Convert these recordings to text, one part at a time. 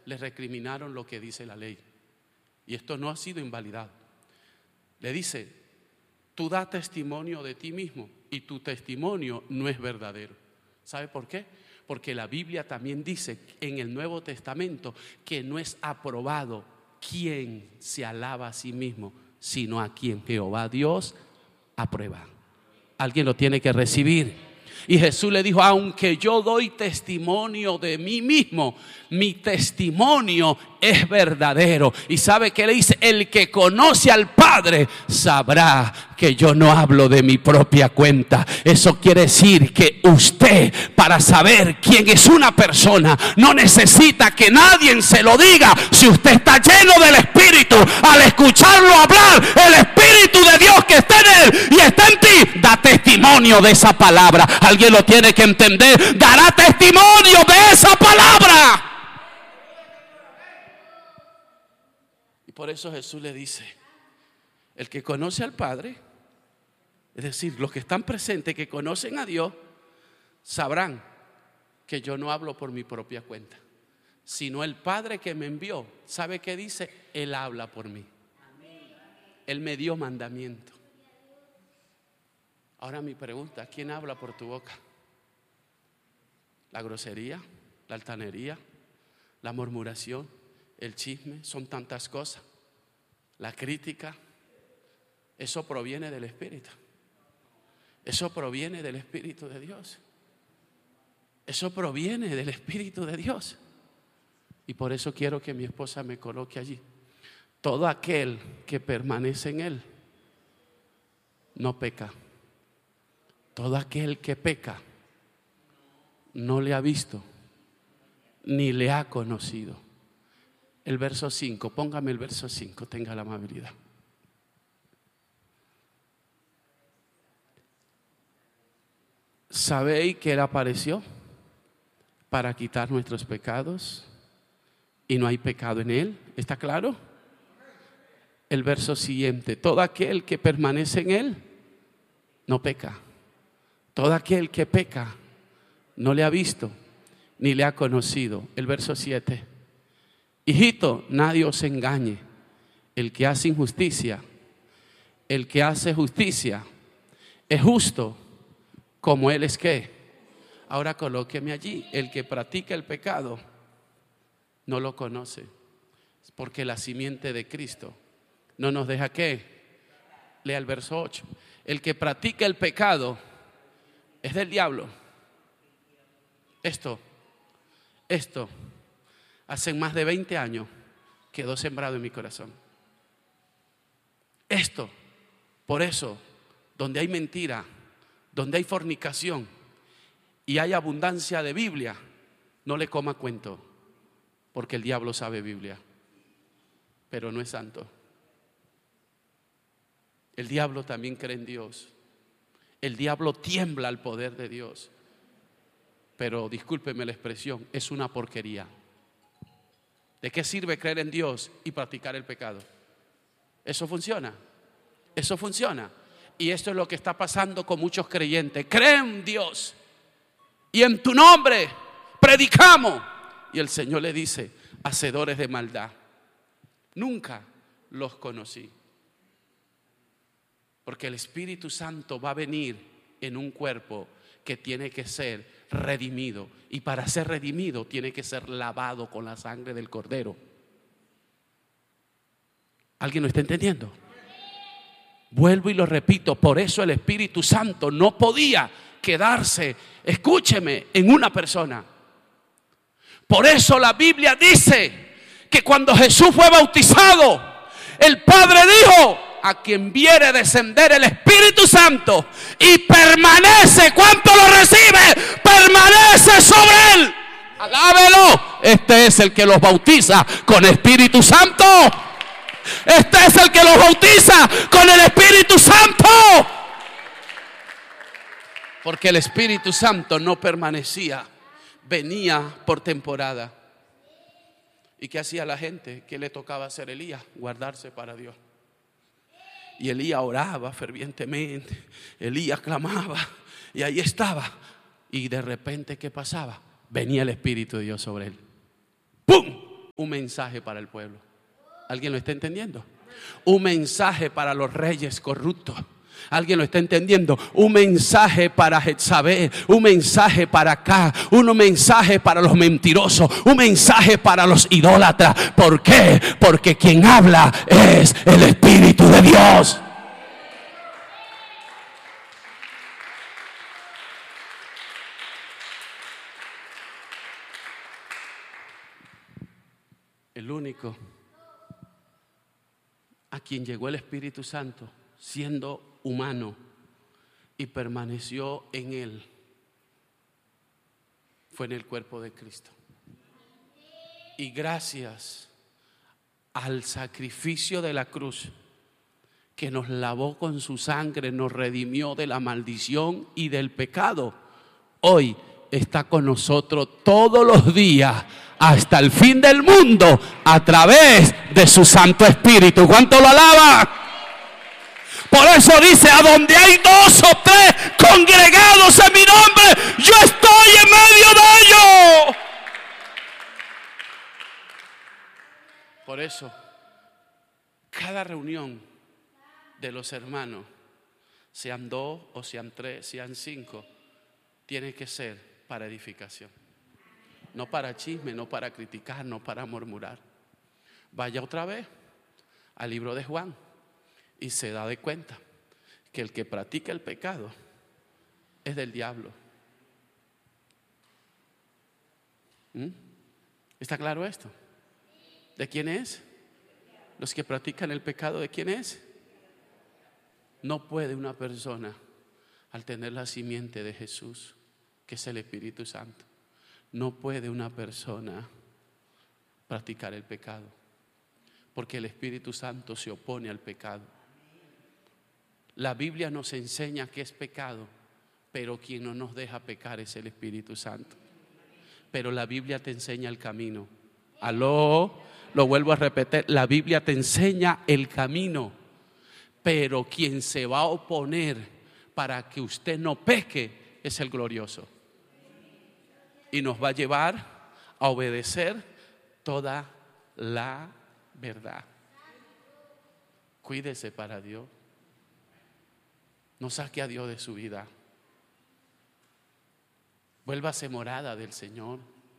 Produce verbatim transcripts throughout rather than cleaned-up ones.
le recriminaron lo que dice la ley. Y esto no ha sido invalidado. Le dice: tú das testimonio de ti mismo y tu testimonio no es verdadero. ¿Sabe por qué? Porque la Biblia también dice en el Nuevo Testamento que no es aprobado quien se alaba a sí mismo, sino a quien Jehová Dios aprueba. Alguien lo tiene que recibir. Y Jesús le dijo: aunque yo doy testimonio de mí mismo, mi testimonio es verdadero. Y sabe que le dice: el que conoce al Padre sabrá que yo no hablo de mi propia cuenta. Eso quiere decir que usted, para saber quién es una persona, no necesita que nadie se lo diga. Si usted está lleno del Espíritu, al escucharlo hablar, el Espíritu de Dios que está en él y está en ti, da testimonio de esa palabra. Alguien lo tiene que entender. Dará testimonio de esa palabra. Y por eso Jesús le dice: el que conoce al Padre, es decir, los que están presentes, que conocen a Dios, sabrán que yo no hablo por mi propia cuenta, sino el Padre que me envió. ¿Sabe qué dice? Él habla por mí. Él me dio mandamiento. Ahora mi pregunta: ¿quién habla por tu boca? ¿La grosería? ¿La altanería? ¿La murmuración? ¿El chisme? Son tantas cosas. ¿La crítica? Eso proviene del Espíritu. Eso proviene del Espíritu de Dios. Eso proviene del Espíritu de Dios. Y por eso quiero que mi esposa me coloque allí. Todo aquel que permanece en Él no peca. Todo aquel que peca no le ha visto ni le ha conocido. El verso cinco, póngame el verso cinco, tenga la amabilidad. ¿Sabéis que Él apareció para quitar nuestros pecados y no hay pecado en Él? ¿Está claro? El verso siguiente: todo aquel que permanece en Él no peca. Todo aquel que peca no le ha visto ni le ha conocido. El verso siete: hijito, nadie os engañe. El que hace injusticia, el que hace justicia es justo como Él es que. Ahora colóqueme allí: el que practica el pecado no lo conoce, porque la simiente de Cristo no nos deja que. Lea el verso ocho: el que practica el pecado es del diablo. Esto, esto, hace más de veinte años quedó sembrado en mi corazón. Esto, por eso, donde hay mentira, donde hay fornicación y hay abundancia de Biblia, no le coma cuento, porque el diablo sabe Biblia, pero no es santo. El diablo también cree en Dios. El diablo tiembla al poder de Dios. Pero discúlpeme la expresión, es una porquería. ¿De qué sirve creer en Dios y practicar el pecado? Eso funciona. Eso funciona. Y esto es lo que está pasando con muchos creyentes. Creen en Dios y en tu nombre predicamos. Y el Señor le dice: hacedores de maldad, nunca los conocí. Porque el Espíritu Santo va a venir en un cuerpo que tiene que ser redimido. Y para ser redimido tiene que ser lavado con la sangre del Cordero. ¿Alguien lo está entendiendo? Vuelvo y lo repito: por eso el Espíritu Santo no podía quedarse, escúcheme, en una persona. Por eso la Biblia dice que cuando Jesús fue bautizado, el Padre dijo: a quien viere descender el Espíritu Santo y permanece, ¿cuánto lo recibe? Permanece sobre él. Alábelo. Este es el que los bautiza con Espíritu Santo. Este es el que los bautiza con el Espíritu Santo. Porque el Espíritu Santo no permanecía, venía por temporada. ¿Y qué hacía la gente? ¿Qué le tocaba hacer Elías? Guardarse para Dios. Y Elías oraba fervientemente, Elías clamaba, y ahí estaba. Y de repente, ¿qué pasaba? Venía el Espíritu de Dios sobre él. ¡Pum! Un mensaje para el pueblo. ¿Alguien lo está entendiendo? Un mensaje para los reyes corruptos. ¿Alguien lo está entendiendo? Un mensaje para Jezabel, un mensaje para acá, un mensaje para los mentirosos, un mensaje para los idólatras. ¿Por qué? Porque quien habla es el Espíritu de Dios. El único a quien llegó el Espíritu Santo siendo humano y permaneció en él fue en el cuerpo de Cristo. Y gracias al sacrificio de la cruz, que nos lavó con su sangre, nos redimió de la maldición y del pecado, hoy está con nosotros todos los días hasta el fin del mundo a través de su Santo Espíritu. ¿Cuánto lo alaba? Por eso dice: a donde hay dos o tres congregados en mi nombre, yo estoy en medio de ellos. Por eso, cada reunión de los hermanos, sean dos o sean tres, sean cinco, tiene que ser para edificación. No para chisme, no para criticar, no para murmurar. Vaya otra vez al libro de Juan y se da de cuenta que el que practica el pecado es del diablo. ¿Mm? ¿Está claro esto? ¿De quién es? Los que practican el pecado, ¿de quién es? No puede una persona, al tener la simiente de Jesús, que es el Espíritu Santo, no puede una persona practicar el pecado, porque el Espíritu Santo se opone al pecado. La Biblia nos enseña que es pecado, pero quien no nos deja pecar es el Espíritu Santo. Pero la Biblia te enseña el camino. Aló, lo vuelvo a repetir, la Biblia te enseña el camino, pero quien se va a oponer para que usted no peque es el glorioso. Y nos va a llevar a obedecer toda la verdad. Cuídese para Dios. No saque a Dios de su vida. Vuélvase morada del Señor.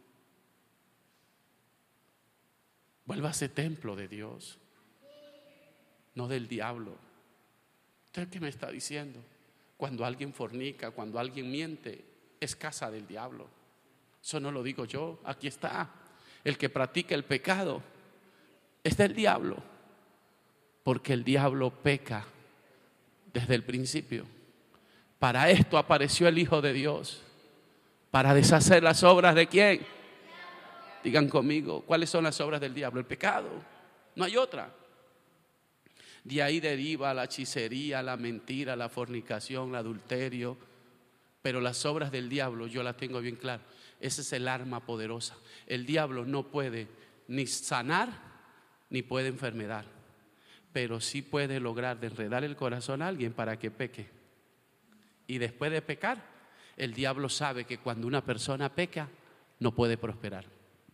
Vuélvase templo de Dios, no del diablo. ¿Usted qué me está diciendo? Cuando alguien fornica, cuando alguien miente, es casa del diablo. Eso no lo digo yo, aquí está. El que practica el pecado es del diablo, porque el diablo peca desde el principio. Para esto apareció el Hijo de Dios, para deshacer las obras de ¿quién? Digan conmigo, ¿cuáles son las obras del diablo? El pecado, no hay otra. De ahí deriva la hechicería, la mentira, la fornicación, el adulterio. Pero las obras del diablo yo las tengo bien claras. Ese es el arma poderosa. El diablo no puede ni sanar ni puede enfermedad, pero sí puede lograr de enredar el corazón a alguien para que peque. Y después de pecar, el diablo sabe que cuando una persona peca no puede prosperar.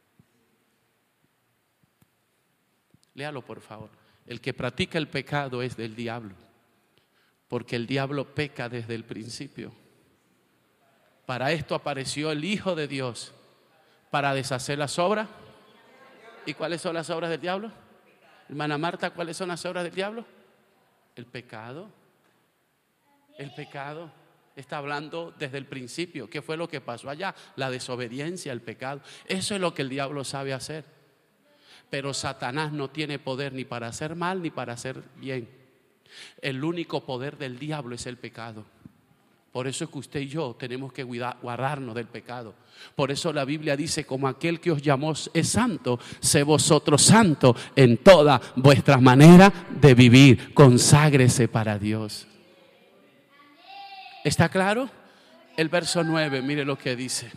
Léalo por favor. El que practica el pecado es del diablo, porque el diablo peca desde el principio. Para esto apareció el Hijo de Dios, para deshacer las obras. ¿Y cuáles son las obras del diablo? Hermana Marta, ¿cuáles son las obras del diablo? El pecado. El pecado. Está hablando desde el principio. ¿Qué fue lo que pasó allá? La desobediencia, el pecado. Eso es lo que el diablo sabe hacer. Pero Satanás no tiene poder ni para hacer mal ni para hacer bien. El único poder del diablo es el pecado. Por eso es que usted y yo tenemos que guardarnos del pecado. Por eso la Biblia dice: como aquel que os llamó es santo, sé vosotros santos en toda vuestra manera de vivir. Conságrese para Dios. ¿Está claro? El verso nueve, mire lo que dice: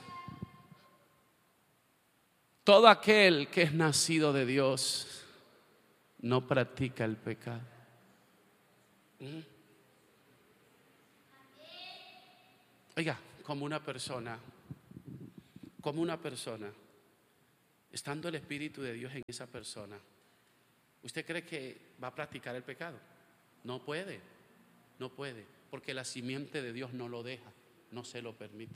todo aquel que es nacido de Dios no practica el pecado. ¿Mm? Oiga, como una persona, como una persona estando el Espíritu de Dios en esa persona, ¿usted cree que va a practicar el pecado? No puede, no puede, porque la simiente de Dios no lo deja, no se lo permite.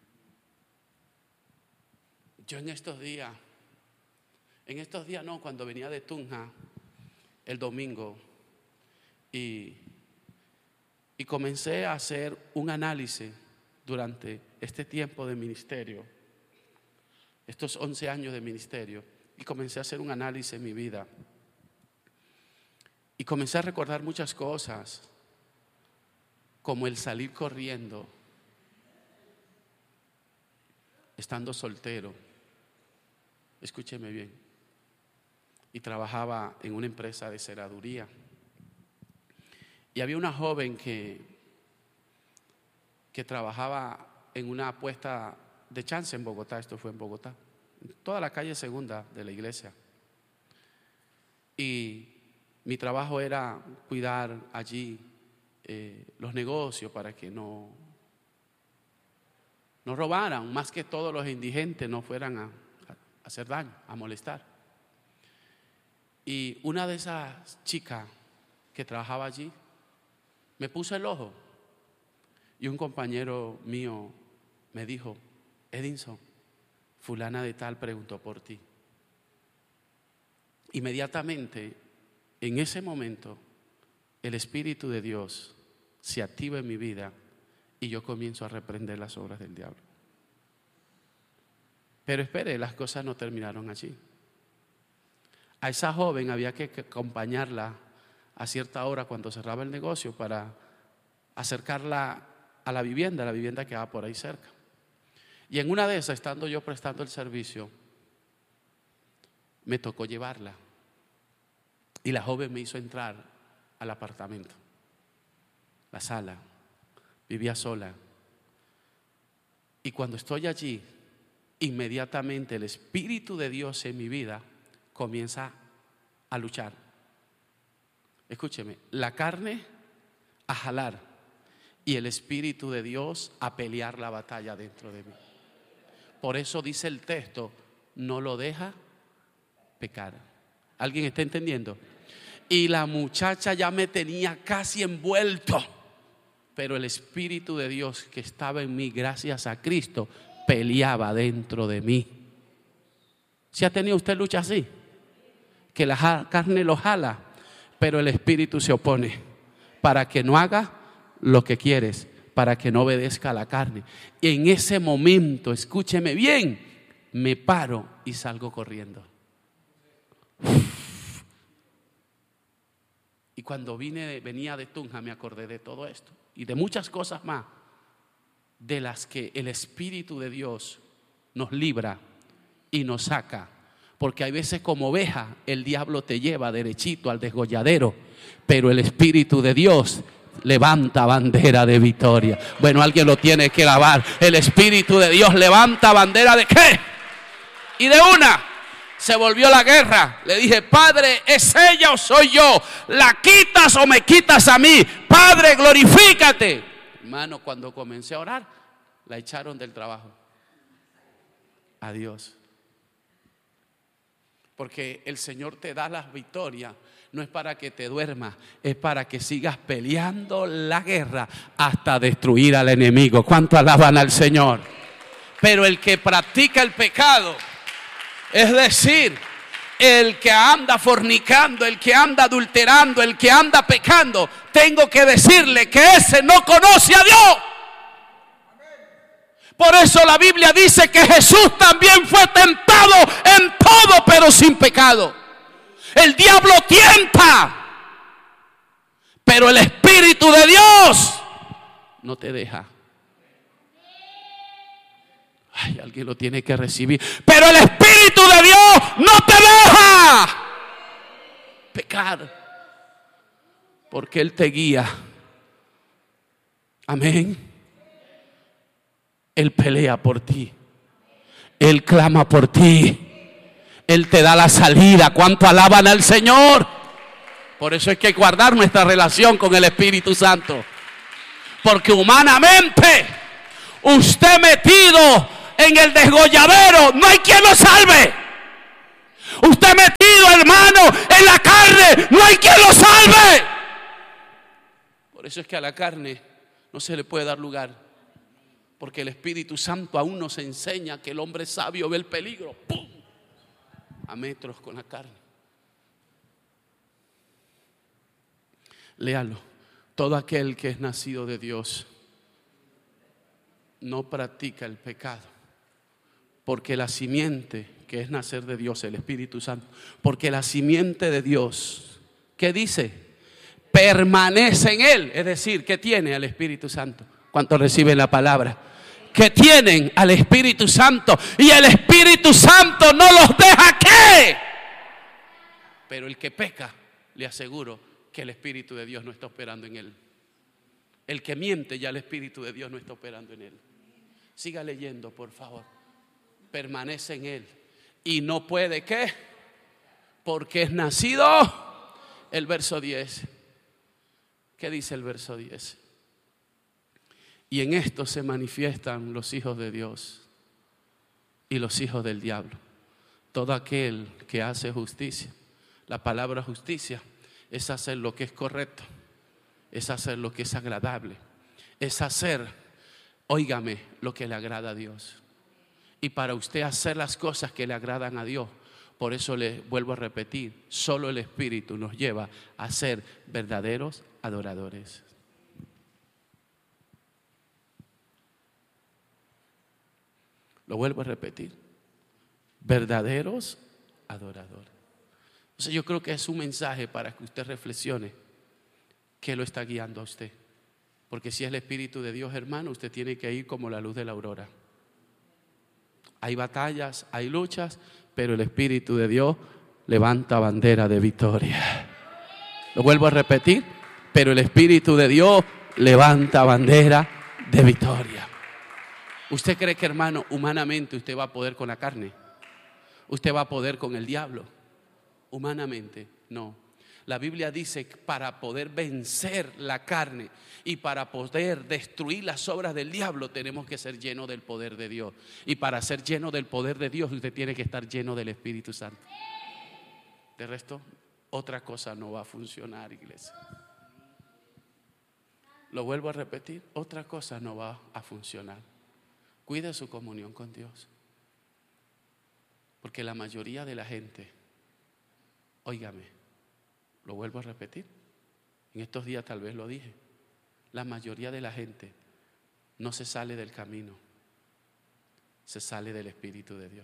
Yo en estos días, en estos días no, cuando venía de Tunja el domingo y, y comencé a hacer un análisis durante este tiempo de ministerio, estos once años de ministerio, y comencé a hacer un análisis en mi vida y comencé a recordar muchas cosas, como el salir corriendo estando soltero. Escúcheme bien. Y trabajaba en una empresa de ceraduría. Y había una joven que, que trabajaba en una puesta de chance en Bogotá. Esto fue en Bogotá, en toda la calle segunda de la iglesia. Y mi trabajo era cuidar allí eh, los negocios para que no, no robaran, más que todos los indigentes no fueran a hacer daño, a molestar. Y una de esas chicas que trabajaba allí me puso el ojo y un compañero mío me dijo: Edinson, fulana de tal preguntó por ti. Inmediatamente, en ese momento, el Espíritu de Dios se activa en mi vida y yo comienzo a reprender las obras del diablo. Pero espere, las cosas no terminaron allí. A esa joven había que acompañarla a cierta hora cuando cerraba el negocio para acercarla a la vivienda, la vivienda que quedaba por ahí cerca. Y en una de esas, estando yo prestando el servicio, me tocó llevarla. Y la joven me hizo entrar al apartamento, la sala. Vivía sola. Y cuando estoy allí, inmediatamente el Espíritu de Dios en mi vida comienza a luchar. Escúcheme, la carne a jalar y el Espíritu de Dios a pelear la batalla dentro de mí. Por eso dice el texto: no lo deja pecar. ¿Alguien está entendiendo? Y la muchacha ya me tenía casi envuelto, pero el Espíritu de Dios que estaba en mí, gracias a Cristo, peleaba dentro de mí. ¿Sí ha tenido usted lucha así? Que la carne lo jala, pero el Espíritu se opone para que no haga lo que quieres, para que no obedezca a la carne. Y en ese momento, escúcheme bien, me paro y salgo corriendo. Y cuando vine, venía de Tunja, me acordé de todo esto y de muchas cosas más de las que el Espíritu de Dios nos libra y nos saca. Porque hay veces como oveja el diablo te lleva derechito al desgolladero, pero el Espíritu de Dios levanta bandera de victoria. Bueno, alguien lo tiene que alabar. El Espíritu de Dios levanta bandera de ¿qué? Y de una se volvió la guerra. Le dije: Padre, ¿es ella o soy yo? ¿La quitas o me quitas a mí? Padre, glorifícate. Hermano, cuando comencé a orar, la echaron del trabajo. Adiós. Porque el Señor te da las victorias, no es para que te duermas, es para que sigas peleando la guerra hasta destruir al enemigo. ¿Cuánto alaban al Señor? Pero el que practica el pecado, es decir, el que anda fornicando, el que anda adulterando, el que anda pecando, tengo que decirle que ese no conoce a Dios. Por eso la Biblia dice que Jesús también fue tentado en todo, pero sin pecado. El diablo tienta, pero el Espíritu de Dios no te deja. Ay, alguien lo tiene que recibir. Pero el Espíritu de Dios no te deja pecar, porque Él te guía. Amén. Él pelea por ti. Él clama por ti. Él te da la salida. ¿Cuánto alaban al Señor? Por eso hay que guardar nuestra relación con el Espíritu Santo. Porque humanamente, usted metido en el desgolladero, no hay quien lo salve. Usted metido, hermano, en la carne, no hay quien lo salve. Por eso es que a la carne no se le puede dar lugar, porque el Espíritu Santo aún nos enseña que el hombre sabio ve el peligro, ¡pum!, a metros con la carne. Léalo. Todo aquel que es nacido de Dios no practica el pecado, porque la simiente que es nacer de Dios, el Espíritu Santo, porque la simiente de Dios, ¿qué dice? Permanece en él. Es decir, ¿qué tiene al Espíritu Santo? ¿Cuántos reciben la palabra? Que tienen al Espíritu Santo, y el Espíritu Santo no los deja ¿qué? Pero el que peca, le aseguro que el Espíritu de Dios no está operando en él. El que miente, ya el Espíritu de Dios no está operando en él. Siga leyendo, por favor. Permanece en él y no puede ¿qué? Porque es nacido. El verso diez. ¿Qué dice el verso diez? Y en esto se manifiestan los hijos de Dios y los hijos del diablo. Todo aquel que hace justicia. La palabra justicia es hacer lo que es correcto, es hacer lo que es agradable, es hacer, óigame, lo que le agrada a Dios. Y para usted hacer las cosas que le agradan a Dios, por eso le vuelvo a repetir, solo el Espíritu nos lleva a ser verdaderos adoradores. Lo vuelvo a repetir, verdaderos adoradores. Entonces yo creo que es un mensaje para que usted reflexione qué lo está guiando a usted. Porque si es el Espíritu de Dios, hermano, usted tiene que ir como la luz de la aurora. Hay batallas, hay luchas, pero el Espíritu de Dios levanta bandera de victoria. Lo vuelvo a repetir, pero el Espíritu de Dios levanta bandera de victoria. ¿Usted cree que, hermano, humanamente usted va a poder con la carne? ¿Usted va a poder con el diablo? Humanamente, no. La Biblia dice que para poder vencer la carne y para poder destruir las obras del diablo, tenemos que ser llenos del poder de Dios. Y para ser lleno del poder de Dios, usted tiene que estar lleno del Espíritu Santo. De resto, otra cosa no va a funcionar, iglesia. Lo vuelvo a repetir, otra cosa no va a funcionar. Cuide su comunión con Dios. Porque la mayoría de la gente, óigame, lo vuelvo a repetir, en estos días tal vez lo dije, la mayoría de la gente no se sale del camino, se sale del Espíritu de Dios.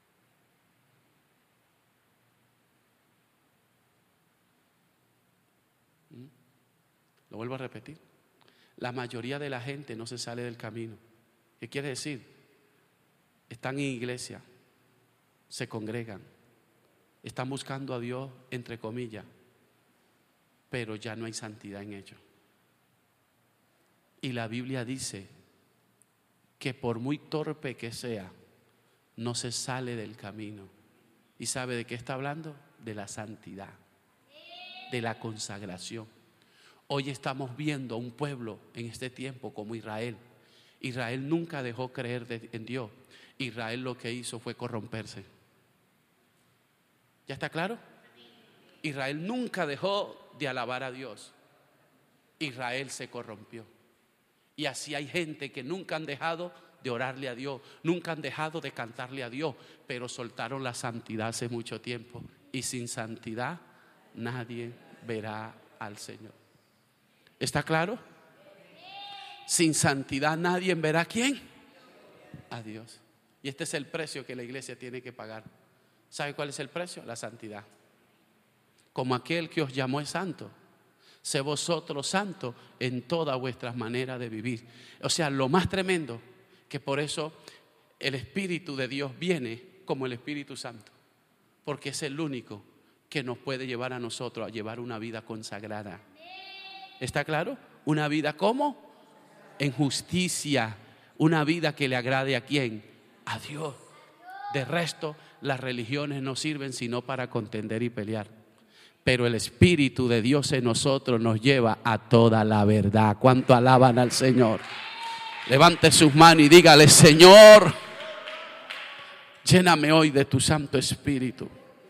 ¿Mm? Lo vuelvo a repetir, la mayoría de la gente no se sale del camino. ¿Qué quiere decir? Están en iglesia, se congregan, están buscando a Dios, entre comillas, pero ya no hay santidad en ellos. Y la Biblia dice que por muy torpe que sea, no se sale del camino. ¿Y sabe de qué está hablando? De la santidad, de la consagración. Hoy estamos viendo a un pueblo en este tiempo como Israel. Israel nunca dejó creer de, en Dios. Israel lo que hizo fue corromperse. ¿Ya está claro? Israel nunca dejó de alabar a Dios. Israel se corrompió. Y así hay gente que nunca han dejado de orarle a Dios, nunca han dejado de cantarle a Dios, pero soltaron la santidad hace mucho tiempo. Y sin santidad nadie verá al Señor. ¿Está claro? Sin santidad nadie verá ¿a quién? A Dios. Y este es el precio que la iglesia tiene que pagar. ¿Sabe cuál es el precio? La santidad. Como aquel que os llamó es santo, sé vosotros santos en todas vuestras maneras de vivir. O sea, lo más tremendo, que por eso el Espíritu de Dios viene como el Espíritu Santo, porque es el único que nos puede llevar a nosotros a llevar una vida consagrada. ¿Está claro? Una vida ¿cómo? En justicia, una vida que le agrade ¿a quién? A Dios. De resto, las religiones no sirven sino para contender y pelear. Pero el Espíritu de Dios en nosotros nos lleva a toda la verdad. ¿Cuánto alaban al Señor? Levante sus manos y dígale: Señor, lléname hoy de tu Santo Espíritu.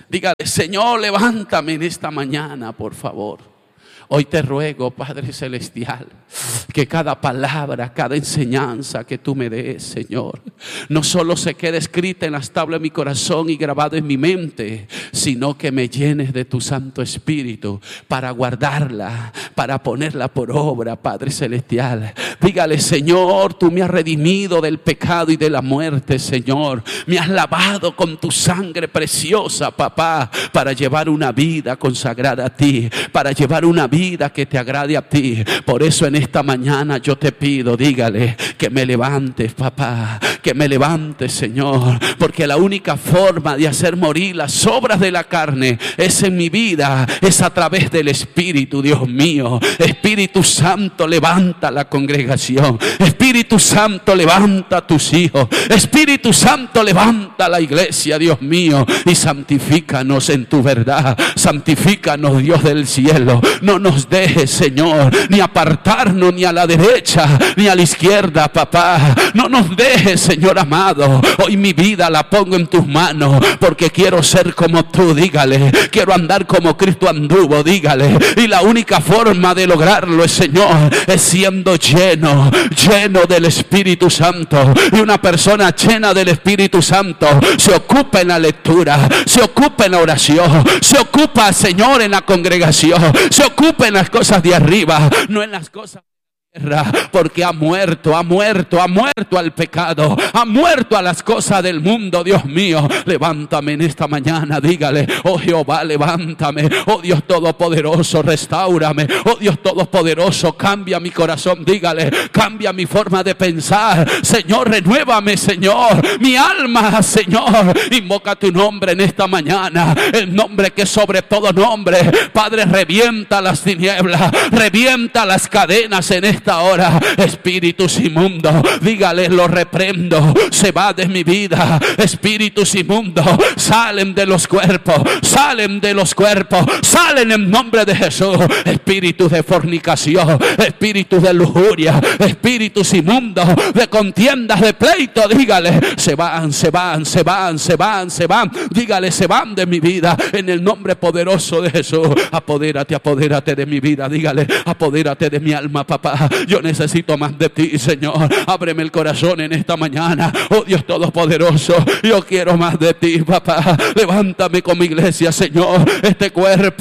Dígale: Señor, levántame en esta mañana, por favor. Hoy te ruego, Padre Celestial, que cada palabra, cada enseñanza que tú me des, Señor, no solo se quede escrita en las tablas de mi corazón y grabado en mi mente, sino que me llenes de tu Santo Espíritu para guardarla, para ponerla por obra, Padre Celestial. Dígale: Señor, tú me has redimido del pecado y de la muerte, Señor. Me has lavado con tu sangre preciosa, papá, para llevar una vida consagrada a ti, para llevar una vida vida que te agrade a ti. Por eso en esta mañana yo te pido, dígale, que me levantes, papá, que me levantes, Señor, porque la única forma de hacer morir las obras de la carne es en mi vida, es a través del Espíritu. Dios mío, Espíritu Santo, levanta la congregación. Espíritu Santo, levanta a tus hijos. Espíritu Santo, levanta la iglesia, Dios mío, y santifícanos en tu verdad. Santifícanos, Dios del cielo. No nos dejes, Señor, ni apartarnos ni a la derecha ni a la izquierda, papá. No nos dejes, Señor amado. Hoy mi vida la pongo en tus manos, porque quiero ser como tú. Dígale: quiero andar como Cristo anduvo. Dígale: y la única forma de lograrlo es, Señor, es siendo lleno, lleno del Espíritu Santo. Y una persona llena del Espíritu Santo se ocupa en la lectura, se ocupa en la oración, se ocupa, Señor, en la congregación, se ocupa en las cosas de arriba, no en las cosas de la tierra, porque ha muerto, ha muerto, ha muerto al pecado, ha muerto a las cosas del mundo. Dios mío, levántame en esta mañana. Dígale: oh Jehová, levántame. Oh Dios Todopoderoso, restáurame. Oh Dios Todopoderoso, cambia mi corazón. Dígale: cambia mi forma de pensar. Señor, renuévame, Señor, mi alma, Señor. Invoca tu nombre en esta mañana, el nombre que sobre todo nombre. Padre, revienta las tinieblas, revienta las cadenas en esta hora. Espíritus inmundos, dígale: lo reprendo, se va de mi vida. Espíritus inmundos, salen de los cuerpos, salen de los cuerpos, salen en nombre de Jesús. Espíritus de fornicación, espíritus de lujuria, espíritus inmundos de contiendas, de pleito, dígale: se van, se van, se van, se van, se van. Dígale: se van de mi vida en el nombre poderoso de Jesús. Apodérate, apodérate de mi vida. Dígale: apodérate de mi alma, papá. Yo necesito más de ti, Señor. Ábreme el corazón en esta mañana. Oh Dios Todopoderoso, yo quiero más de ti, papá. Levántame como iglesia, Señor. Este cuerpo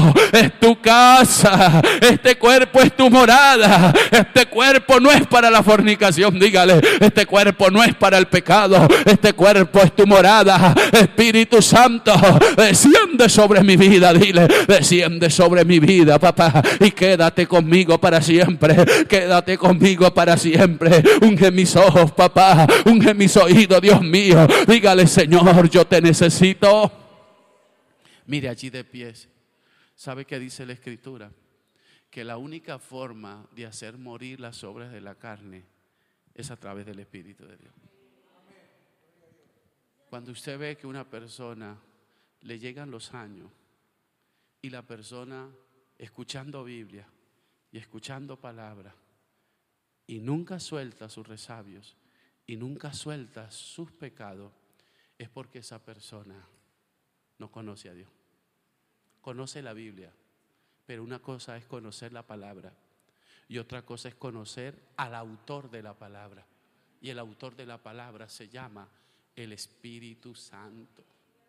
es tu casa, este cuerpo es tu morada. Este cuerpo no es para la fornicación. Dígale: este cuerpo no es para el pecado. Este cuerpo es tu morada. Espíritu Santo, desciende sobre mi vida. Dile: desciende sobre mi vida, papá, y quédate conmigo para siempre. Quédate conmigo para siempre. Unge mis ojos, papá. Unge mis oídos, Dios mío. Dígale: Señor, yo te necesito. Mire allí de pies. ¿Sabe qué dice la Escritura? Que la única forma de hacer morir las obras de la carne es a través del Espíritu de Dios. Cuando usted ve que una persona le llegan los años y la persona escuchando Biblia y escuchando palabra y nunca suelta sus resabios y nunca suelta sus pecados, es porque esa persona no conoce a Dios. Conoce la Biblia, pero una cosa es conocer la palabra y otra cosa es conocer al autor de la palabra. Y el autor de la palabra se llama el Espíritu Santo.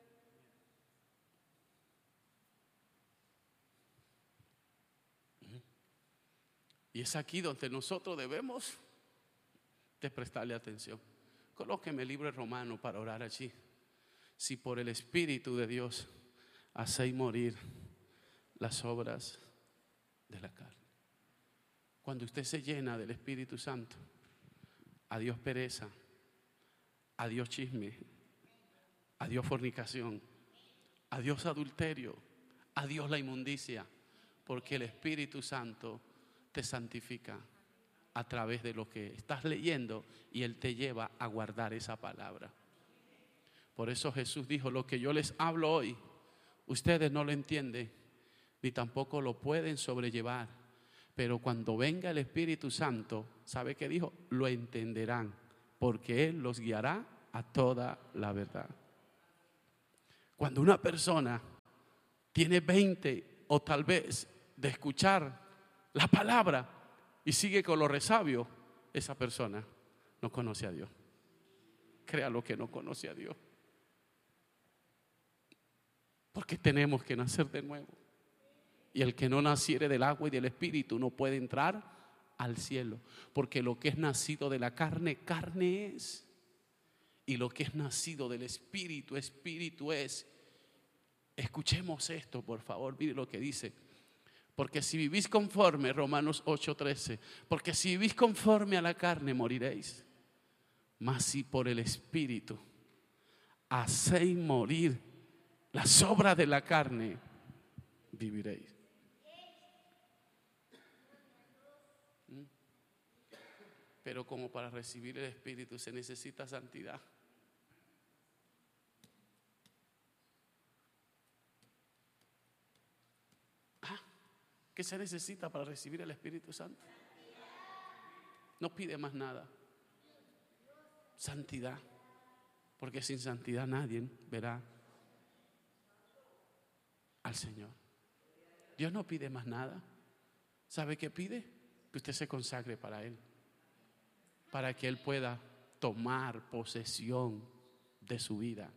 Y es aquí donde nosotros debemos de prestarle atención. Colóqueme el libro de Romanos para orar allí. Si por el Espíritu de Dios hacéis morir las obras de la carne. Cuando usted se llena del Espíritu Santo, adiós pereza, adiós chisme, adiós fornicación, adiós adulterio, adiós la inmundicia, porque el Espíritu Santo te santifica a través de lo que estás leyendo y Él te lleva a guardar esa palabra. Por eso Jesús dijo: lo que yo les hablo hoy, ustedes no lo entienden ni tampoco lo pueden sobrellevar, pero cuando venga el Espíritu Santo, ¿sabe qué dijo? Lo entenderán, porque Él los guiará a toda la verdad. Cuando una persona tiene veinte o tal vez de escuchar la palabra y sigue con los resabios, esa persona no conoce a Dios. Créalo que no conoce a Dios. Porque tenemos que nacer de nuevo. Y el que no naciere del agua y del espíritu no puede entrar al cielo. Porque lo que es nacido de la carne, carne es. Y lo que es nacido del espíritu, espíritu es. Escuchemos esto, por favor. Mire lo que dice. Porque si vivís conforme, Romanos ocho trece, porque si vivís conforme a la carne, moriréis. Mas si por el espíritu hacéis morir las obras de la carne, viviréis. Pero como para recibir el espíritu se necesita santidad. Ah, ¿qué se necesita para recibir el Espíritu Santo? No pide más nada. Santidad. Porque sin santidad nadie verá al Señor. Dios no pide más nada. ¿Sabe qué pide? Que usted se consagre para Él, para que Él pueda tomar posesión de su vida.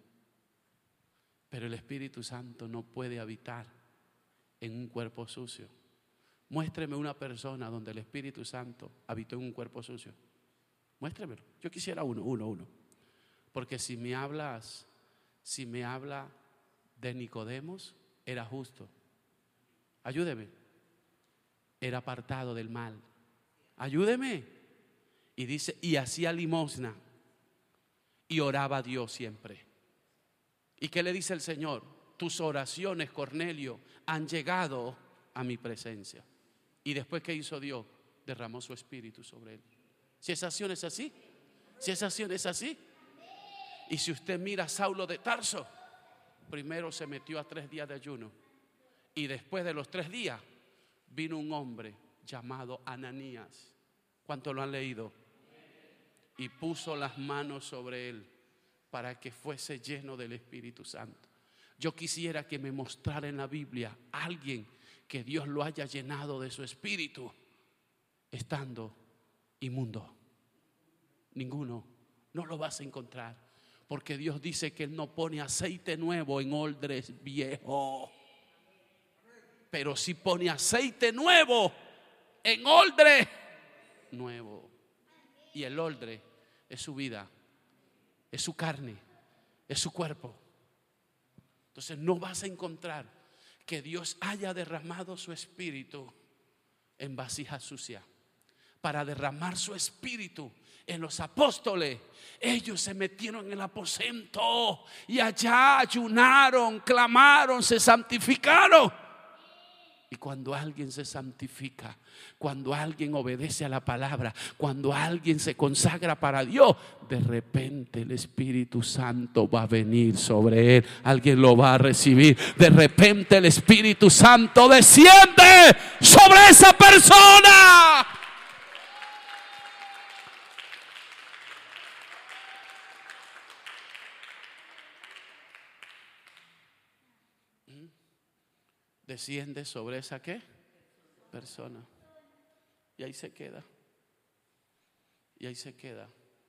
Pero el Espíritu Santo no puede habitar en un cuerpo sucio. Muéstreme una persona donde el Espíritu Santo habitó en un cuerpo sucio. Muéstremelo. Yo quisiera uno, uno, uno. Porque si me hablas, si me habla de Nicodemos, era justo. Ayúdeme. Era apartado del mal. Ayúdeme. Y dice, y hacía limosna y oraba a Dios siempre. ¿Y qué le dice el Señor? Tus oraciones, Cornelio, han llegado a mi presencia. Y después, ¿qué hizo Dios? Derramó su espíritu sobre él. Si esa acción es así, si esa acción es así. Y si usted mira a Saulo de Tarso, primero se metió a tres días de ayuno. Y después de los tres días vino un hombre llamado Ananías. ¿Cuánto lo han leído? Y puso las manos sobre él para que fuese lleno del Espíritu Santo. Yo quisiera que me mostrara en la Biblia a alguien que Dios lo haya llenado de su espíritu estando inmundo. Ninguno. No lo vas a encontrar. Porque Dios dice que Él no pone aceite nuevo en odres viejos, pero sí pone aceite nuevo en odre nuevo. Y el odre es su vida, es su carne, es su cuerpo. Entonces no vas a encontrar que Dios haya derramado su espíritu en vasija sucia. Para derramar su espíritu en los apóstoles, ellos se metieron en el aposento y allá ayunaron, clamaron, se santificaron. Y cuando alguien se santifica, cuando alguien obedece a la palabra, cuando alguien se consagra para Dios, de repente el Espíritu Santo va a venir sobre él. Alguien lo va a recibir. De repente el Espíritu Santo desciende sobre esa persona. Desciende sobre esa ¿qué? Persona. Y ahí se queda. Y ahí se queda.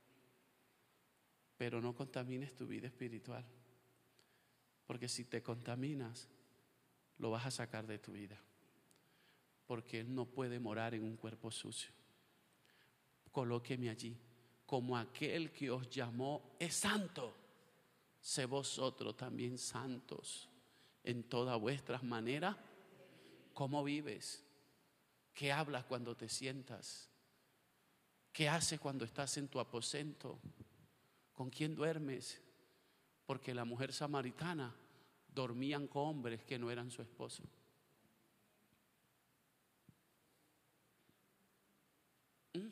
Pero no contamines tu vida espiritual. Porque si te contaminas, lo vas a sacar de tu vida. Porque Él no puede morar en un cuerpo sucio. Colóqueme allí. Como aquel que os llamó es santo, sé vosotros también santos en todas vuestras maneras. ¿Cómo vives? ¿Qué hablas cuando te sientas? ¿Qué haces cuando estás en tu aposento? ¿Con quién duermes? Porque la mujer samaritana dormían con hombres que no eran su esposo. ¿Mm?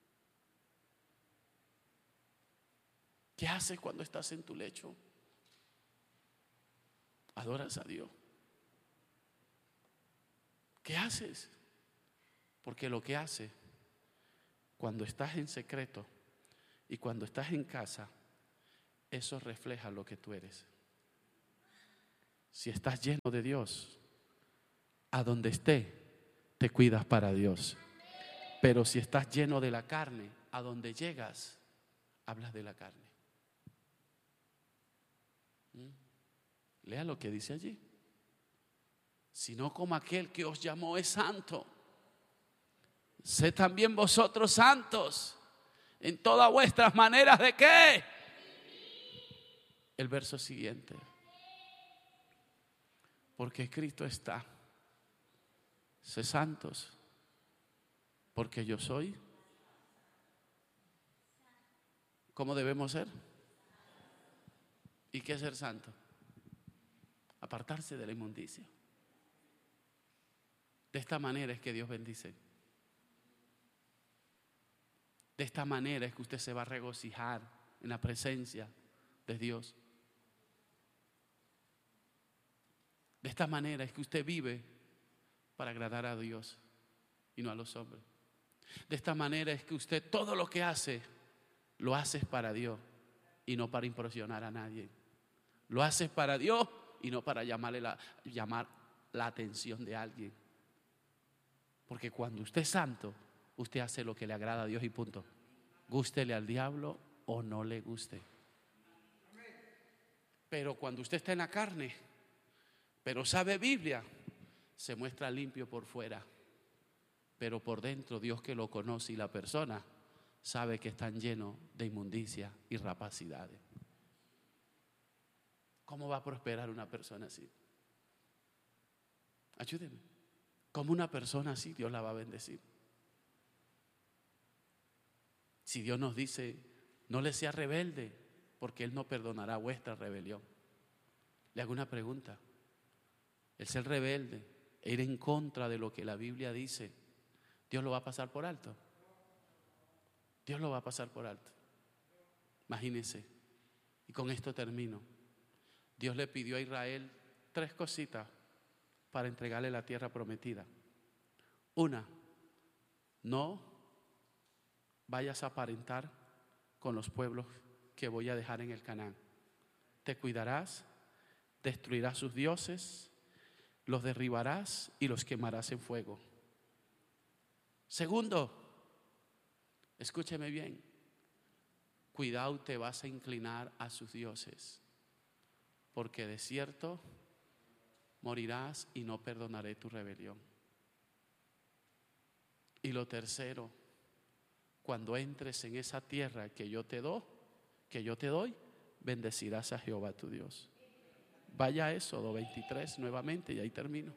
¿Qué haces cuando estás en tu lecho? Adoras a Dios. ¿Qué haces? Porque lo que haces cuando estás en secreto y cuando estás en casa, eso refleja lo que tú eres. Si estás lleno de Dios, a donde esté, te cuidas para Dios. Pero si estás lleno de la carne, a donde llegas, hablas de la carne. ¿Mm? Lea lo que dice allí. Sino como aquel que os llamó es santo, sed también vosotros santos en todas vuestras maneras de qué. El verso siguiente. Porque Cristo está. Sé santos, porque yo soy. ¿Cómo debemos ser? ¿Y qué es ser santo? Apartarse de la inmundicia. De esta manera es que Dios bendice. De esta manera es que usted se va a regocijar en la presencia de Dios. De esta manera es que usted vive para agradar a Dios y no a los hombres. De esta manera es que usted todo lo que hace, lo hace para Dios y no para impresionar a nadie. Lo hace para Dios y no para llamarle la, llamar la atención de alguien. Porque cuando usted es santo, usted hace lo que le agrada a Dios y punto. Gústele al diablo o no le guste. Pero cuando usted está en la carne, pero sabe Biblia, se muestra limpio por fuera, pero por dentro Dios que lo conoce y la persona sabe que están llenos de inmundicia y rapacidades. ¿Cómo va a prosperar una persona así? Ayúdeme. ¿Cómo una persona así Dios la va a bendecir? Si Dios nos dice, no le sea rebelde, porque Él no perdonará vuestra rebelión. Le hago una pregunta. El ser rebelde e ir en contra de lo que la Biblia dice, ¿Dios lo va a pasar por alto? Dios lo va a pasar por alto. Imagínense. Y con esto termino. Dios le pidió a Israel tres cositas para entregarle la tierra prometida. Una, no vayas a aparentar con los pueblos que voy a dejar en el Canaán. Te cuidarás, destruirás sus dioses, los derribarás y los quemarás en fuego. Segundo, escúcheme bien, cuidado, te vas a inclinar a sus dioses, porque de cierto morirás y no perdonaré tu rebelión. Y lo tercero, cuando entres en esa tierra que yo te doy, que yo te doy, bendecirás a Jehová tu Dios. Vaya a Éxodo veintitrés nuevamente y ahí termino.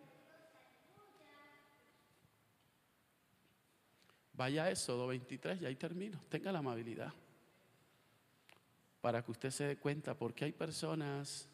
Vaya a Éxodo veintitrés y ahí termino. Tenga la amabilidad para que usted se dé cuenta, porque hay personas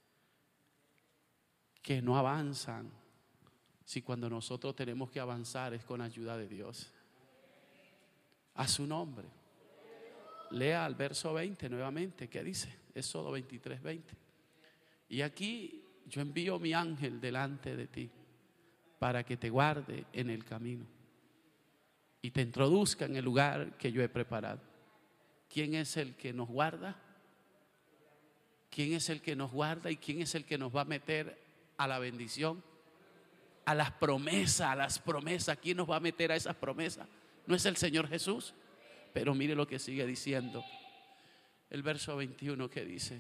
que no avanzan si cuando nosotros tenemos que avanzar es con ayuda de Dios. A su nombre. Lea el verso veinte nuevamente. ¿Qué dice? Éxodo veintitrés, veinte. Y aquí yo envío mi ángel delante de ti para que te guarde en el camino y te introduzca en el lugar que yo he preparado. ¿Quién es el que nos guarda? ¿Quién es el que nos guarda y quién es el que nos va a meter a la bendición? A las promesas, a las promesas. ¿Quién nos va a meter a esas promesas? ¿No es el Señor Jesús? Pero mire lo que sigue diciendo el verso veintiuno, que dice: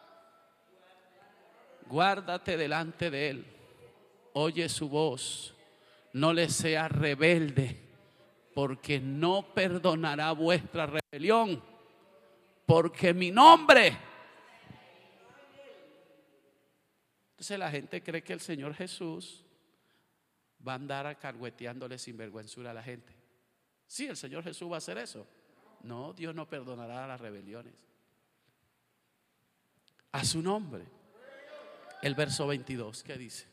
guárdate delante de Él, oye su voz, no le seas rebelde, porque no perdonará vuestra rebelión, porque mi nombre. Entonces la gente cree que el Señor Jesús va a andar acargueteándole sinvergüenzura a la gente. Sí, el Señor Jesús va a hacer eso. No, Dios no perdonará las rebeliones. A su nombre. El verso veintidós, ¿qué dice?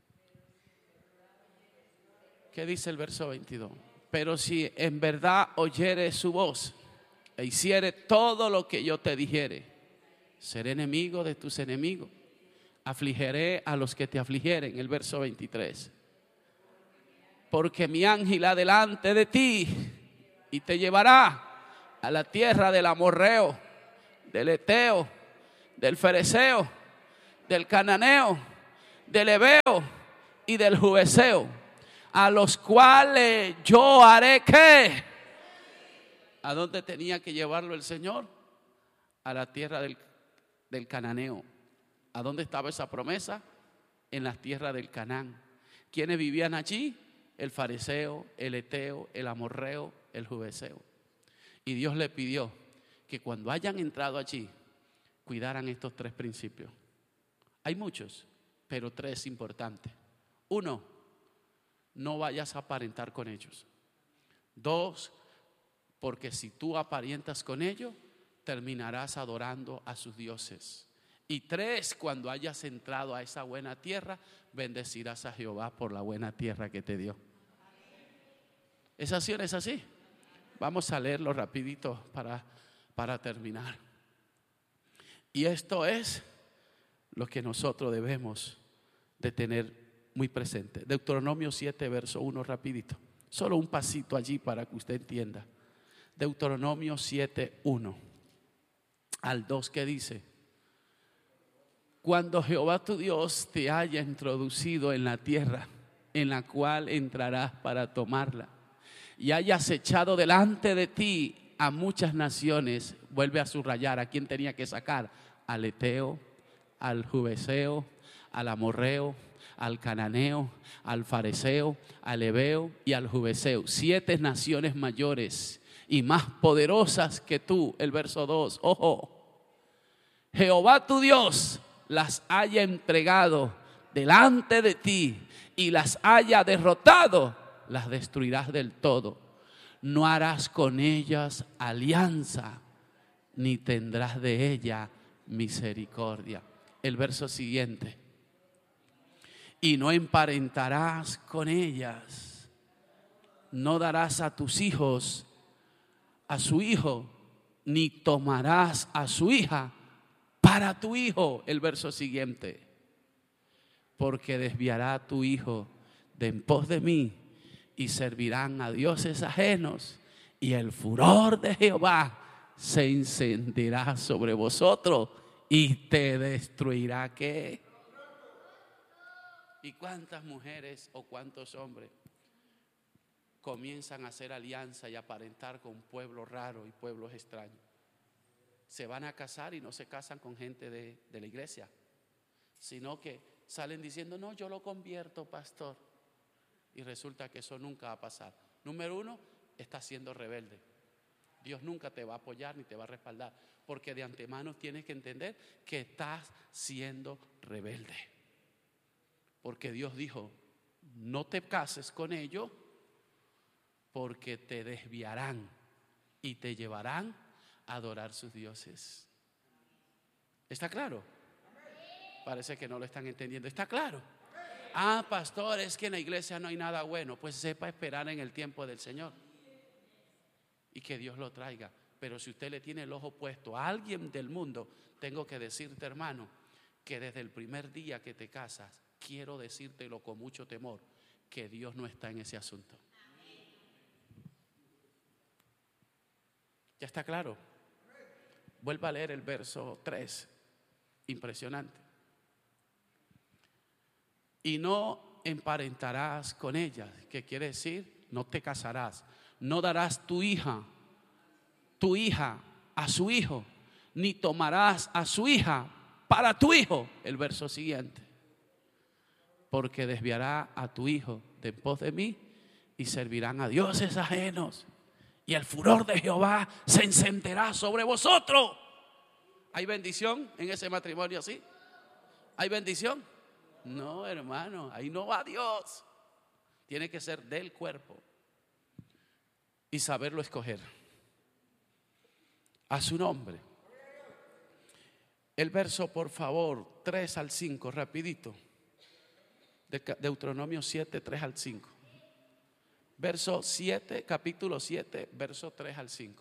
¿Qué dice el verso veintidós? Pero si en verdad oyere su voz e hiciere todo lo que yo te dijere, seré enemigo de tus enemigos, afligiré a los que te afligieren. El verso veintitrés. Porque mi ángel adelante de ti y te llevará a la tierra del amorreo, del eteo, del fereceo, del cananeo del Heveo y del Jebuseo, a los cuales yo haré ¿qué? ¿A dónde tenía que llevarlo el Señor? A la tierra del, del cananeo. ¿A dónde estaba esa promesa? En la tierra del Canaán. ¿Quiénes vivían allí? El fariseo, el eteo, el amorreo, el jebuseo. Y Dios le pidió que cuando hayan entrado allí, cuidaran estos tres principios. Hay muchos, pero tres importantes. Uno, no vayas a aparentar con ellos. Dos, porque si tú aparentas con ellos, terminarás adorando a sus dioses. Y tres, cuando hayas entrado a esa buena tierra, bendecirás a Jehová por la buena tierra que te dio. ¿Es así o no es así? Vamos a leerlo rapidito para, para terminar. Y esto es lo que nosotros debemos de tener muy presente. Deuteronomio siete, verso uno, rapidito. Solo un pasito allí para que usted entienda. Deuteronomio siete, uno al dos, que dice: cuando Jehová tu Dios te haya introducido en la tierra en la cual entrarás para tomarla, y hayas echado delante de ti a muchas naciones, vuelve a subrayar a quién tenía que sacar: al eteo, al jebuseo, al amorreo, al cananeo, al fariseo, al heveo y al jebuseo. Siete naciones mayores y más poderosas que tú. El verso dos, ojo, Jehová tu Dios las haya entregado delante de ti y las haya derrotado, las destruirás del todo. No harás con ellas alianza, ni tendrás de ella misericordia. El verso siguiente: y no emparentarás con ellas, no darás a tus hijos a su hijo, ni tomarás a su hija para tu hijo. El verso siguiente: porque desviará a tu hijo de en pos de mí, y servirán a dioses ajenos, y el furor de Jehová se encenderá sobre vosotros y te destruirá. ¿Qué? ¿Y cuántas mujeres o cuántos hombres comienzan a hacer alianza y aparentar con pueblos raros y pueblos extraños? Se van a casar y no se casan con gente de, de la iglesia, sino que salen diciendo: no, yo lo convierto, pastor. Y resulta que eso nunca va a pasar. Número uno, estás siendo rebelde. Dios nunca te va a apoyar ni te va a respaldar, porque de antemano tienes que entender que estás siendo rebelde. Porque Dios dijo: no te cases con ellos, porque te desviarán y te llevarán a adorar sus dioses. ¿Está claro? Parece que no lo están entendiendo. ¿Está claro? Ah, pastor, es que en la iglesia no hay nada bueno. Pues sepa esperar en el tiempo del Señor y que Dios lo traiga. Pero si usted le tiene el ojo puesto a alguien del mundo, tengo que decirte, hermano, que desde el primer día que te casas, quiero decírtelo con mucho temor, que Dios no está en ese asunto. ¿Ya está claro? Vuelva a leer el verso tres. Impresionante. Y no emparentarás con ellas. ¿Qué quiere decir? No te casarás. No darás tu hija, tu hija a su hijo, ni tomarás a su hija para tu hijo. El verso siguiente: porque desviará a tu hijo de en pos de mí, y servirán a dioses ajenos, y el furor de Jehová se encenderá sobre vosotros. ¿Hay bendición en ese matrimonio así? ¿Hay bendición? No, hermano, ahí no va Dios. Tiene que ser del cuerpo y saberlo escoger a su nombre. El verso, por favor, tres al cinco, rapidito. De Deuteronomio siete, tres al cinco. Verso siete, capítulo siete, verso tres al cinco.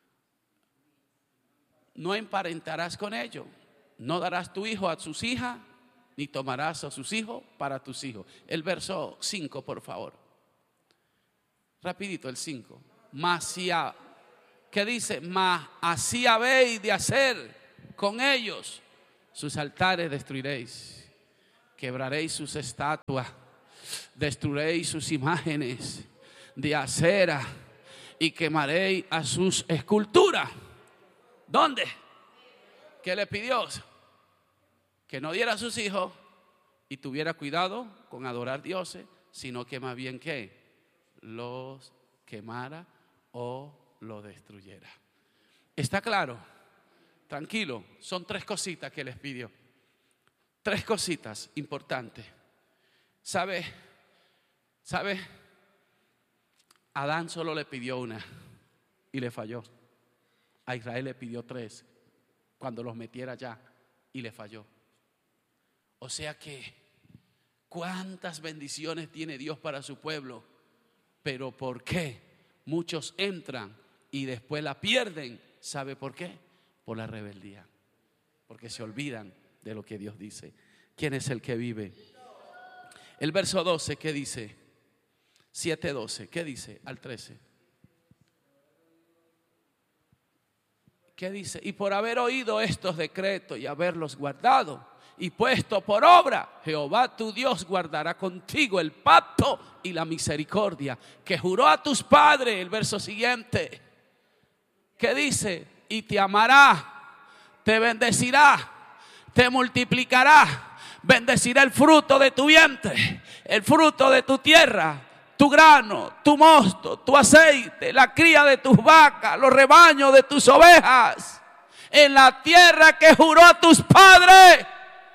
No emparentarás con ellos, no darás tu hijo a sus hijas, ni tomarás a sus hijos para tus hijos. El verso cinco, por favor. Rapidito, el cinco. Mas si a, ¿qué dice? Mas así habéis de hacer con ellos, sus altares destruiréis. quebraréis sus estatuas, destruiréis sus imágenes de acera y quemaréis a sus esculturas. ¿Dónde? ¿Qué le pidió? Que no diera a sus hijos y tuviera cuidado con adorar dioses, sino que más bien que los quemara o los destruyera. ¿Está claro? Tranquilo, son tres cositas que les pidió. Tres cositas importantes. ¿Sabe? ¿Sabe? Adán solo le pidió una y le falló. A Israel le pidió tres cuando los metiera allá y le falló. O sea que cuántas bendiciones tiene Dios para su pueblo, pero ¿por qué muchos entran y después la pierden? ¿Sabe por qué? Por la rebeldía, porque se olvidan de lo que Dios dice. ¿Quién es el que vive? El verso doce, ¿qué dice? siete doce, ¿qué dice? Al trece. ¿Qué dice? Y por haber oído estos decretos y haberlos guardado y puesto por obra, Jehová tu Dios guardará contigo el pacto y la misericordia que juró a tus padres. El verso siguiente, ¿qué dice? Y te amará, te bendecirá, te multiplicará, bendecirá el fruto de tu vientre, el fruto de tu tierra, tu grano, tu mosto, tu aceite, la cría de tus vacas, los rebaños de tus ovejas, en la tierra que juró a tus padres.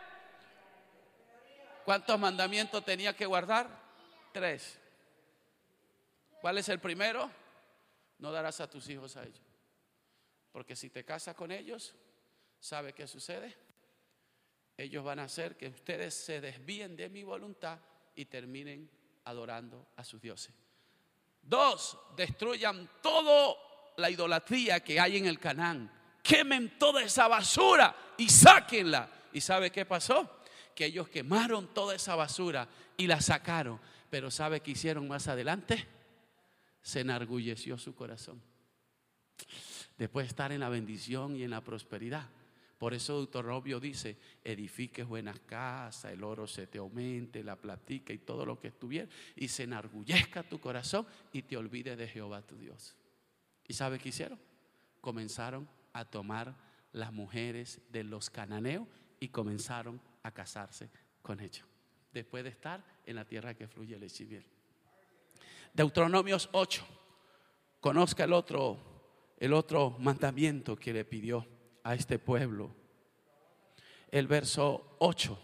¿Cuántos mandamientos tenía que guardar? Tres. ¿Cuál es el primero? No darás a tus hijos a ellos. Porque si te casas con ellos, ¿sabe qué sucede? Ellos van a hacer que ustedes se desvíen de mi voluntad y terminen adorando a sus dioses. Dos, destruyan toda la idolatría que hay en el Canaán. Quemen toda esa basura y sáquenla. ¿Y sabe qué pasó? Que ellos quemaron toda esa basura y la sacaron. Pero ¿sabe qué hicieron más adelante? Se enorgulleció su corazón. Después de estar en la bendición y en la prosperidad. Por eso Deuteronomio dice: edifiques buenas casas, el oro se te aumente, la platica y todo lo que estuviera, y se enorgullezca tu corazón y te olvides de Jehová tu Dios. ¿Y sabe qué hicieron? Comenzaron a tomar las mujeres de los cananeos y comenzaron a casarse con ellos, después de estar en la tierra que fluye leche y miel. Deuteronomios ocho. Conozca el otro, el otro mandamiento que le pidió a este pueblo. El verso ocho.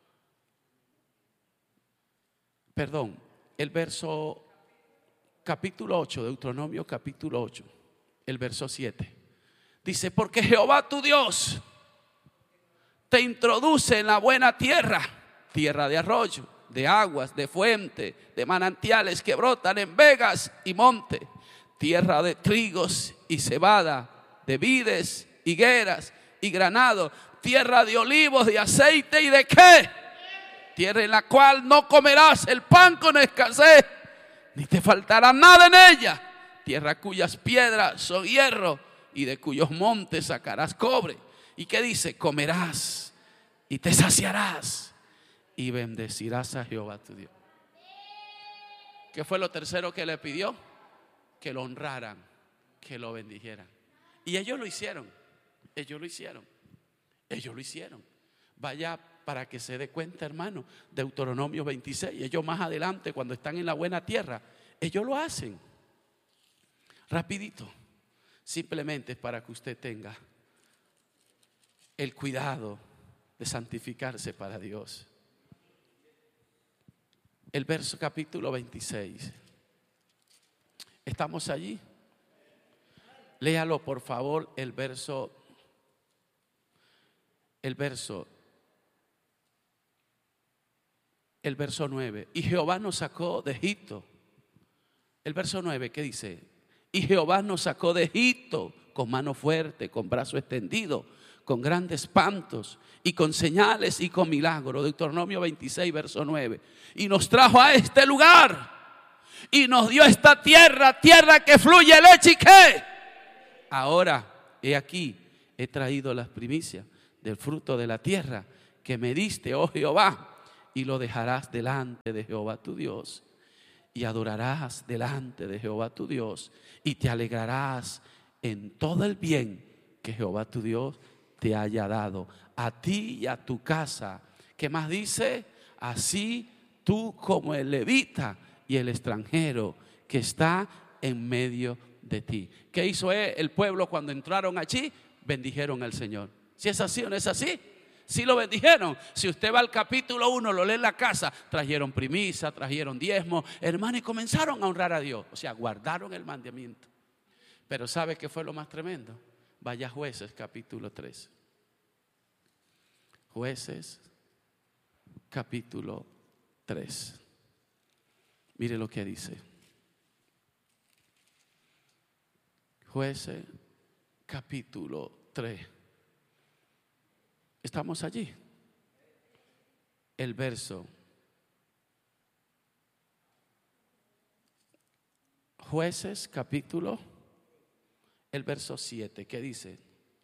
Perdón, el verso capítulo ocho, Deuteronomio capítulo ocho, el verso siete. Dice: porque Jehová tu Dios te introduce en la buena tierra, tierra de arroyo, de aguas, de fuente, de manantiales que brotan en vegas y monte, tierra de trigos y cebada, de vides, higueras y granado, tierra de olivos, de aceite y de qué, tierra en la cual no comerás el pan con escasez, ni te faltará nada en ella, tierra cuyas piedras son hierro y de cuyos montes sacarás cobre. ¿Y qué dice? Comerás y te saciarás y bendecirás a Jehová tu Dios. ¿Qué fue lo tercero que le pidió? Que lo honraran, que lo bendijeran. Y ellos lo hicieron. Ellos lo hicieron. Ellos lo hicieron. Vaya para que se dé cuenta, hermano, Deuteronomio veintiséis. Ellos más adelante, cuando están en la buena tierra, ellos lo hacen. Rapidito. Simplemente para que usted tenga el cuidado de santificarse para Dios. El verso capítulo veintiséis. ¿Estamos allí? Léalo por favor, el verso El verso El verso nueve. Y Jehová nos sacó de Egipto. El verso nueve, ¿qué dice? Y Jehová nos sacó de Egipto con mano fuerte, con brazo extendido, con grandes espantos y con señales y con milagros. Deuteronomio veintiséis, verso nueve. Y nos trajo a este lugar y nos dio esta tierra, tierra que fluye leche y qué. Ahora, he aquí, he traído las primicias del fruto de la tierra que me diste, oh Jehová. y lo dejarás delante de Jehová tu Dios, y adorarás delante de Jehová tu Dios, y te alegrarás en todo el bien que Jehová tu Dios te haya dado, a ti y a tu casa. ¿Qué más dice? Así tú como el levita y el extranjero que está en medio de ti. ¿Qué hizo el pueblo cuando entraron allí? Bendijeron al Señor. ¿Si es así o no es así? Sí lo bendijeron. Si usted va al capítulo uno, lo lee en la casa, trajeron primisa, trajeron diezmo, hermano, y comenzaron a honrar a Dios. O sea, guardaron el mandamiento. Pero ¿sabe qué fue lo más tremendo? Vaya a Jueces capítulo tres. Jueces capítulo tres. Mire lo que dice. Jueces capítulo tres. ¿Estamos allí? El verso. Jueces capítulo, el verso siete. ¿Qué dice?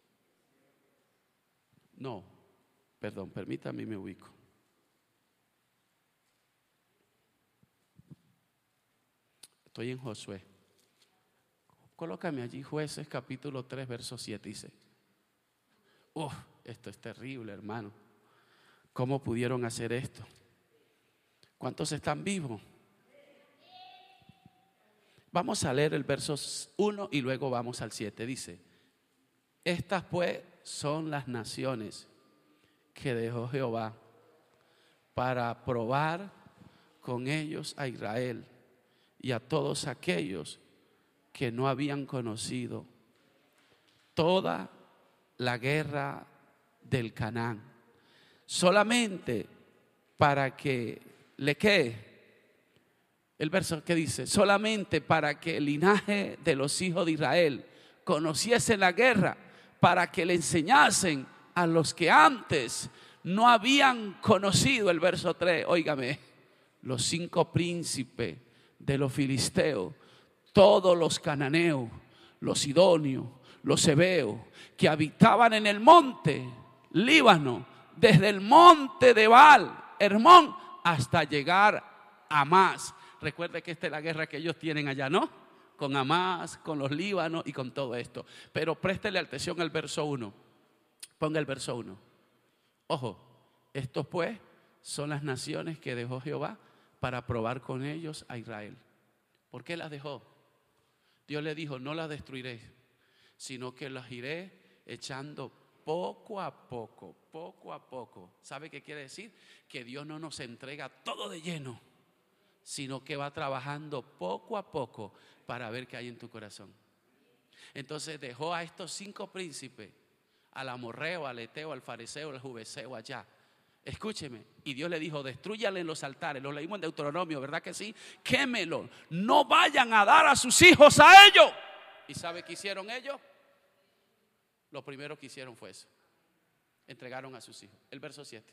No, perdón, permítame, me ubico. Estoy en Josué. Colócame allí, Jueces capítulo tres, verso siete. Dice: Uf, esto es terrible, hermano. ¿Cómo pudieron hacer esto? ¿Cuántos están vivos? Vamos a leer el verso uno y luego vamos al siete. Dice: estas pues son las naciones que dejó Jehová para probar con ellos a Israel y a todos aquellos que no habían conocido toda la guerra del Canaán, solamente para que le quede. El verso que dice: solamente para que el linaje de los hijos de Israel conociese la guerra, para que le enseñasen a los que antes no habían conocido. El verso tres, óigame, los cinco príncipes de los filisteos, todos los cananeos, los sidonios, los heveos, que habitaban en el monte Líbano, desde el monte de Baal, Hermón, hasta llegar a Amás. Recuerde que esta es la guerra que ellos tienen allá, ¿no? Con Amás, con los Líbanos y con todo esto. Pero préstele atención al verso uno. Ponga el verso uno. Ojo, estos pues son las naciones que dejó Jehová para probar con ellos a Israel. ¿Por qué las dejó? Dios le dijo: no las destruiré, sino que las iré echando poco a poco, poco a poco. ¿Sabe qué quiere decir? Que Dios no nos entrega todo de lleno, sino que va trabajando poco a poco para ver qué hay en tu corazón. Entonces dejó a estos cinco príncipes, al amorreo, al eteo, al fariseo, al jubeseo allá. Escúcheme, y Dios le dijo: destrúyale los altares. Lo leímos en Deuteronomio, ¿verdad que sí? Quémelo, no vayan a dar a sus hijos a ellos. ¿Y sabe qué hicieron ellos? Lo primero que hicieron fue eso: entregaron a sus hijos. El verso siete.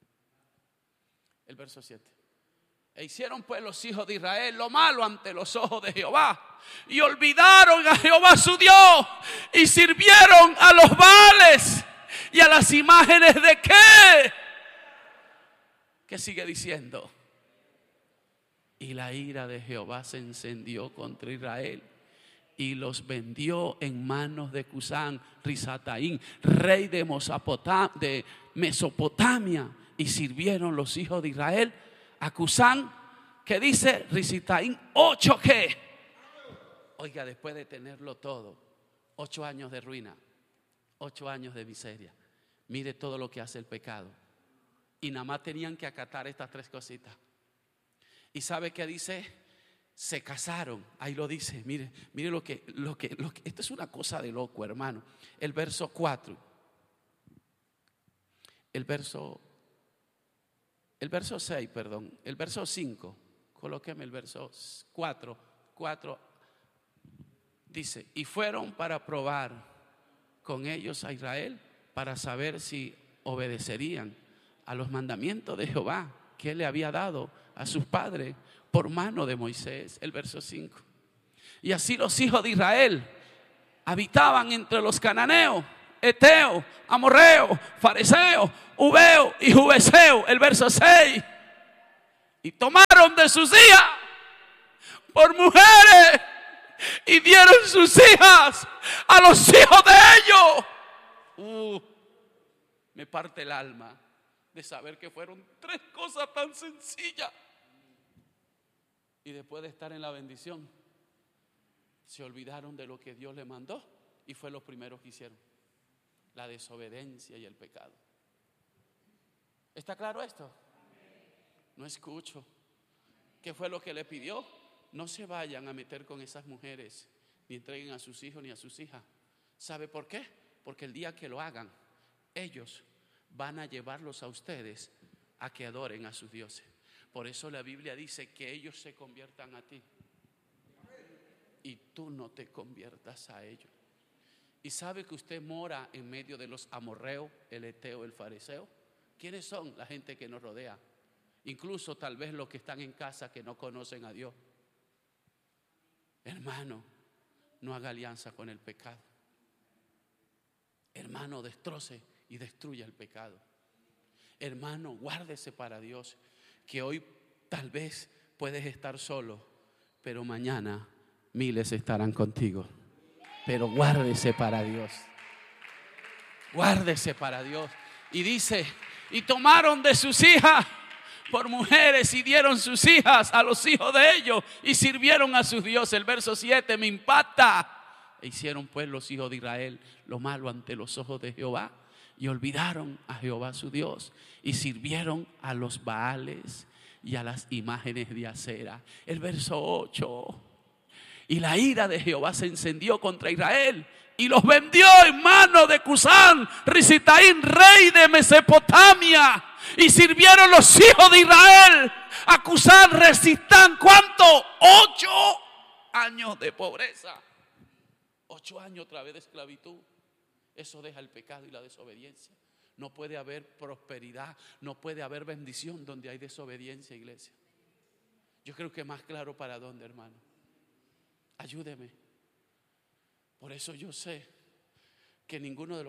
El verso siete. E hicieron pues los hijos de Israel lo malo ante los ojos de Jehová, y olvidaron a Jehová su Dios, y sirvieron a los Baales y a las imágenes de qué. ¿Qué sigue diciendo? Y la ira de Jehová se encendió contra Israel, y los vendió en manos de Cusán Risataín, rey de Mesopotamia, y sirvieron los hijos de Israel a Cusán, que dice Risataín, ocho que, oiga, después de tenerlo todo, ocho años de ruina, ocho años de miseria. Mire todo lo que hace el pecado. Y nada más tenían que acatar estas tres cositas. ¿Y sabe qué dice? Se casaron. Ahí lo dice. Mire, mire lo que, lo que, lo que esto es una cosa de loco, hermano. El verso cuatro. El verso El verso seis, perdón. El verso cinco. Colóqueme el verso cuatro. cuatro. Dice: y fueron para probar con ellos a Israel, para saber si obedecerían a los mandamientos de Jehová que él le había dado a sus padres por mano de Moisés. El verso cinco. Y así los hijos de Israel habitaban entre los cananeos, eteos, amorreos, fariseos, huveos y jubeseo. El verso seis. y tomaron de sus hijas por mujeres y dieron sus hijas a los hijos de ellos. Uh, me parte el alma de saber que fueron tres cosas tan sencillas. Y después de estar en la bendición, se olvidaron de lo que Dios les mandó. Y fue lo primero que hicieron: la desobediencia y el pecado. ¿Está claro esto? No escucho. ¿Qué fue lo que le pidió? No se vayan a meter con esas mujeres, ni entreguen a sus hijos ni a sus hijas. ¿Sabe por qué? Porque el día que lo hagan, ellos van a llevarlos a ustedes a que adoren a sus dioses. Por eso la Biblia dice que ellos se conviertan a ti y tú no te conviertas a ellos. ¿Y sabe que usted mora en medio de los amorreos, el eteo, el fariseo? ¿Quiénes son la gente que nos rodea? Incluso tal vez los que están en casa que no conocen a Dios. Hermano, no haga alianza con el pecado. Hermano, destroce y destruya el pecado. Hermano, guárdese para Dios, que hoy tal vez puedes estar solo, pero mañana miles estarán contigo. Pero guárdese para Dios. Guárdese para Dios. Y dice, y tomaron de sus hijas por mujeres y dieron sus hijas a los hijos de ellos y sirvieron a sus dioses. El verso siete me impacta. E hicieron pues los hijos de Israel lo malo ante los ojos de Jehová y olvidaron a Jehová su Dios y sirvieron a los Baales y a las imágenes de acera. El verso ocho. Y la ira de Jehová se encendió contra Israel y los vendió en manos de Cusán Risitaín, rey de Mesopotamia. Y sirvieron los hijos de Israel a Cusán Risitaín. ¿Cuánto? Ocho años de pobreza. Ocho años otra vez de esclavitud. Eso deja el pecado y la desobediencia. No puede haber prosperidad, no puede haber bendición donde hay desobediencia, iglesia. Yo creo que más claro para dónde, hermano. Ayúdeme. Por eso yo sé que ninguno de los